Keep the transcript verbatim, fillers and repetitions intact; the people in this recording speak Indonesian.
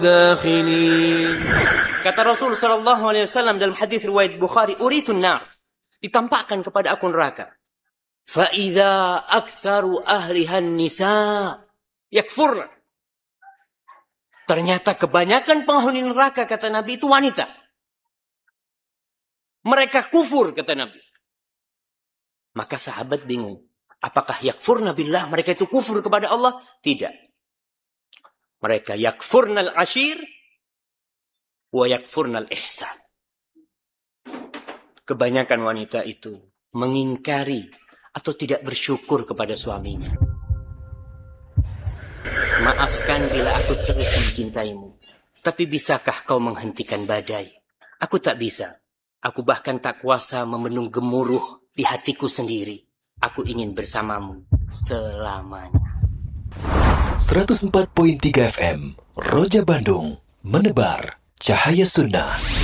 داخلين. Kata Rasul sallallahu alaihi wasallam dalam hadis riwayat Bukhari, uritun nar, ditampakkan kepada aku neraka. Fa idza aktsaru ahliha nisa yakfurna. Ternyata kebanyakan penghuni neraka, kata Nabi, itu wanita. Mereka kufur, kata Nabi. Maka sahabat bingung. Apakah yakfurna billah, mereka itu kufur kepada Allah? Tidak. Mereka yakfurnal ashir wa yakfurnal ihsan. Kebanyakan wanita itu mengingkari atau tidak bersyukur kepada suaminya. Maafkan bila aku terus mencintaimu, tapi bisakah kau menghentikan badai? Aku tak bisa. Aku bahkan tak kuasa membendung gemuruh di hatiku sendiri. Aku ingin bersamamu selamanya. seratus empat koma tiga F M Roja Bandung, menebar cahaya sunnah.